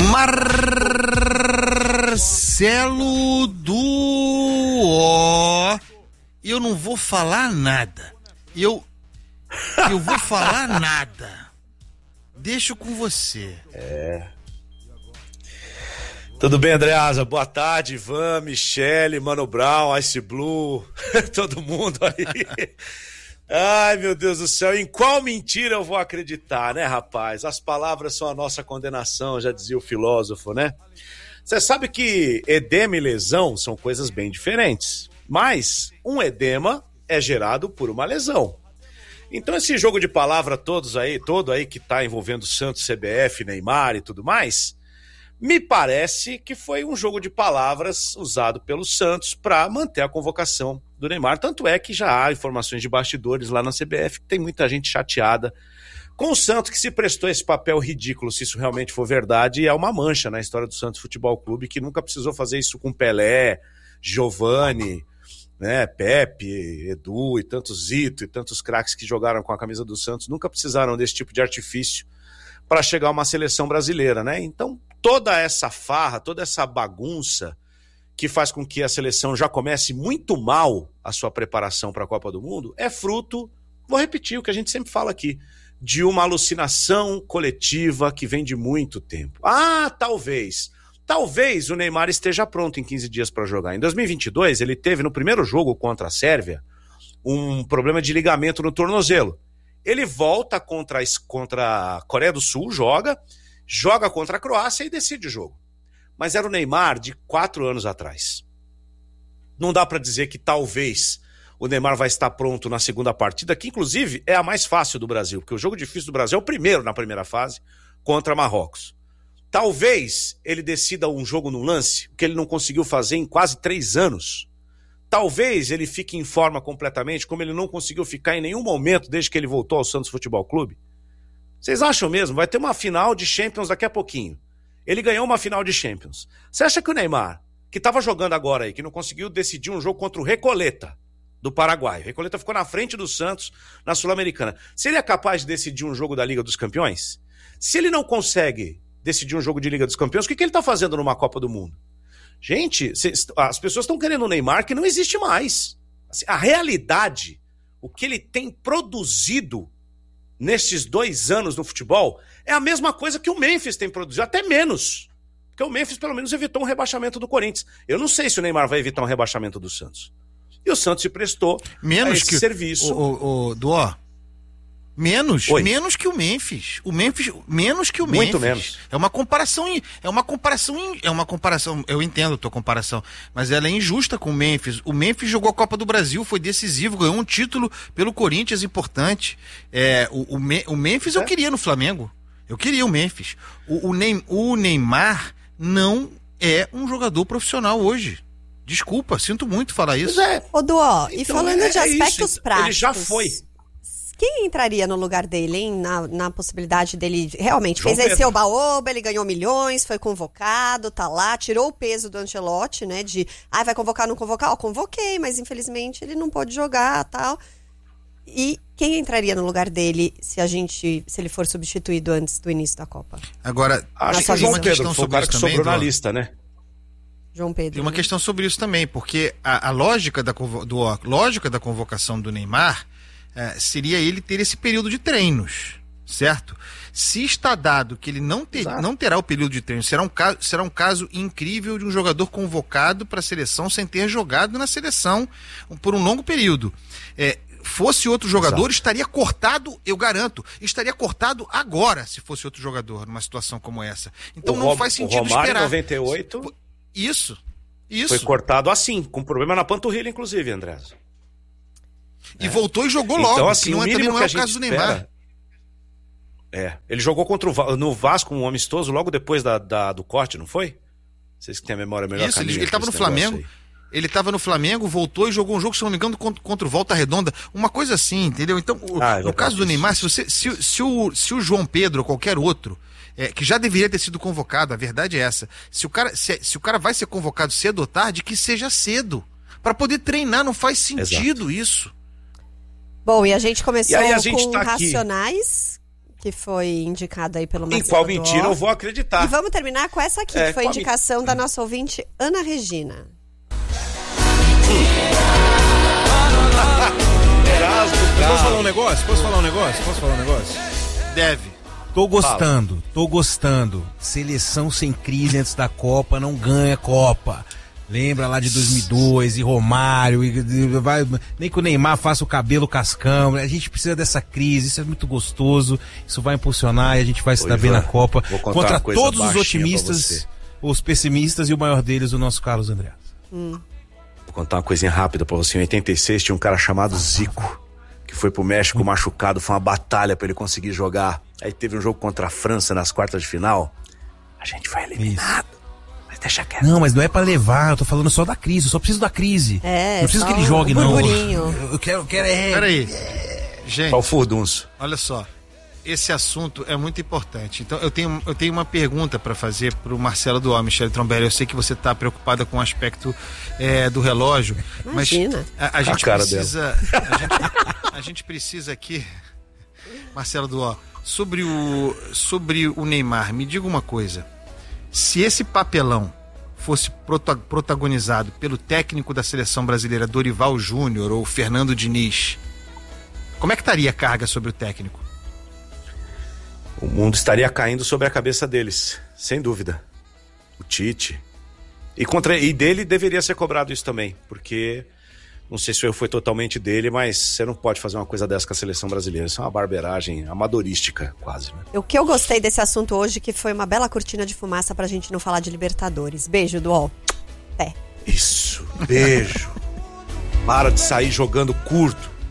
Marcelo do... Eu não vou falar nada. Eu vou falar nada. Deixo com você. Tudo bem, Andreasa? Boa tarde, Ivan, Michele, Mano Brown, Ice Blue, todo mundo aí. Ai, meu Deus do céu, em qual mentira eu vou acreditar, né, rapaz? As palavras são a nossa condenação, já dizia o filósofo, né? Você sabe que edema e lesão são coisas bem diferentes, mas um edema é gerado por uma lesão. Então esse jogo de palavra todo aí que tá envolvendo Santos, CBF, Neymar e tudo mais, me parece que foi um jogo de palavras usado pelo Santos para manter a convocação do Neymar. Tanto é que já há informações de bastidores lá na CBF que tem muita gente chateada com o Santos, que se prestou esse papel ridículo, se isso realmente for verdade, e é uma mancha na história do Santos Futebol Clube, que nunca precisou fazer isso com Pelé, Giovani, né, Pepe, Edu e tantos Zito e tantos craques que jogaram com a camisa do Santos, nunca precisaram desse tipo de artifício para chegar a uma seleção brasileira, né? Então, toda essa farra, toda essa bagunça que faz com que a seleção já comece muito mal a sua preparação para a Copa do Mundo é fruto, vou repetir o que a gente sempre fala aqui, de uma alucinação coletiva que vem de muito tempo. Talvez o Neymar esteja pronto em 15 dias para jogar. Em 2022, ele teve no primeiro jogo contra a Sérvia um problema de ligamento no tornozelo. Ele volta contra a Coreia do Sul, joga contra a Croácia e decide o jogo. Mas era o Neymar de 4 anos atrás. Não dá para dizer que talvez o Neymar vai estar pronto na segunda partida, que inclusive é a mais fácil do Brasil, porque o jogo difícil do Brasil é o primeiro na primeira fase, contra Marrocos. Talvez ele decida um jogo no lance, que ele não conseguiu fazer em quase 3 anos. Talvez ele fique em forma completamente, como ele não conseguiu ficar em nenhum momento desde que ele voltou ao Santos Futebol Clube. Vocês acham mesmo? Vai ter uma final de Champions daqui a pouquinho. Ele ganhou uma final de Champions. Você acha que o Neymar, que estava jogando agora aí, que não conseguiu decidir um jogo contra o Recoleta, do Paraguai. O Recoleta ficou na frente do Santos na Sul-Americana. Se ele é capaz de decidir um jogo da Liga dos Campeões, se ele não consegue decidir um jogo de Liga dos Campeões, o que ele está fazendo numa Copa do Mundo? Gente, as pessoas estão querendo um Neymar que não existe mais. Assim, a realidade, o que ele tem produzido nesses 2 anos no futebol, é a mesma coisa que o Memphis tem produzido, até menos. Porque o Memphis pelo menos evitou um rebaixamento do Corinthians. Eu não sei se o Neymar vai evitar um rebaixamento do Santos. E o Santos se prestou a esse serviço. Menos que o Memphis. Menos que o Memphis. Muito menos. É uma comparação, eu entendo a tua comparação, mas ela é injusta com o Memphis. O Memphis jogou a Copa do Brasil, foi decisivo, ganhou um título pelo Corinthians importante. O Memphis eu queria no Flamengo. Eu queria o Memphis. O Neymar não é um jogador profissional hoje. Desculpa, sinto muito falar isso. Ô, Duó, e então, falando de aspectos práticos... Ele já foi. Quem entraria no lugar dele, hein? Na possibilidade dele realmente fez esse oba-oba, ele ganhou milhões, foi convocado, tá lá, tirou o peso do Ancelotti, né? Vai convocar, não convocar? Convoquei, mas infelizmente ele não pode jogar, tal. E quem entraria no lugar dele se ele for substituído antes do início da Copa? Agora, acho que o João Pedro foi o cara que sobrou na lista, né? João Pedro. Tem uma questão sobre isso também, porque a lógica da convocação do Neymar seria ele ter esse período de treinos, certo? Se está dado que ele não terá o período de treino, será um caso incrível de um jogador convocado para a seleção sem ter jogado na seleção por um longo período. Fosse outro jogador, estaria cortado, eu garanto, estaria cortado agora, se fosse outro jogador, numa situação como essa. Então não faz sentido esperar. Em 98... Isso. Foi cortado assim, com problema na panturrilha, inclusive, André. E voltou e jogou logo. Então, assim, não é o caso do Neymar. Ele jogou no Vasco um amistoso logo depois do corte, não foi? Vocês que têm a memória melhor. Isso, ele estava no Flamengo. Ele estava no Flamengo, voltou e jogou um jogo, se não me engano, contra o Volta Redonda. Uma coisa assim, entendeu? Então, no caso do Neymar, se o João Pedro ou qualquer outro, que já deveria ter sido convocado, a verdade é essa. Se o cara vai ser convocado cedo ou tarde, que seja cedo. Para poder treinar, não faz sentido isso. Bom, e a gente começou com Racionais, que foi indicada aí pelo Marcelo. Em qual mentira eu vou acreditar? E vamos terminar com essa aqui, que foi a indicação da nossa ouvinte, Ana Regina. Posso falar um negócio? Deve. Tô gostando. Seleção sem crise antes da Copa, não ganha Copa. Lembra lá de 2002 e Romário, nem que o Neymar faça o cabelo cascão. A gente precisa dessa crise, isso é muito gostoso, isso vai impulsionar e a gente vai se dar bem na Copa. Contra todos os otimistas, os pessimistas e o maior deles, o nosso Carlos Andreas. Vou contar uma coisinha rápida pra você. Em 86 tinha um cara chamado Zico, que foi pro México machucado, foi uma batalha pra ele conseguir jogar. Aí teve um jogo contra a França nas quartas de final. A gente foi eliminado. Isso. Mas deixa quieto. Não, mas não é pra levar, eu tô falando só da crise, eu só preciso da crise. Não preciso que ele jogue, não. Eu quero Peraí. Gente. Só o furdunço. Olha só. Esse assunto é muito importante. Então, eu tenho uma pergunta para fazer pro Marcelo Duó, Michele Trombelli. Eu sei que você tá preocupada com o aspecto do relógio. Imagina. Mas a gente precisa. A gente precisa aqui, Marcelo Duó, sobre o Neymar. Me diga uma coisa. Se esse papelão fosse protagonizado pelo técnico da seleção brasileira, Dorival Júnior ou Fernando Diniz, como é que estaria a carga sobre o técnico? O mundo estaria caindo sobre a cabeça deles, sem dúvida. O Tite. E dele deveria ser cobrado isso também, porque não sei se o erro foi totalmente dele, mas você não pode fazer uma coisa dessa com a seleção brasileira. Isso é uma barbeiragem amadorística, quase, né? O que eu gostei desse assunto hoje, que foi uma bela cortina de fumaça pra gente não falar de Libertadores. Beijo, Duol. Isso, beijo. Para de sair jogando curto.